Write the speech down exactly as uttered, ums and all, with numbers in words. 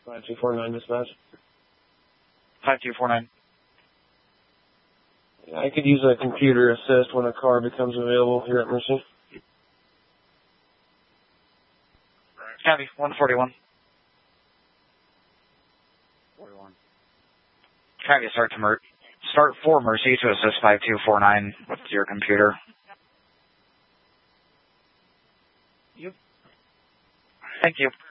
five two four nine dispatch. five two four nine. I could use a computer assist when a car becomes available here at Mercy. Copy, one forty-one. forty-one. Copy, start to Mer- start for Mercy to assist five two four nine with your computer. Yep. Thank you.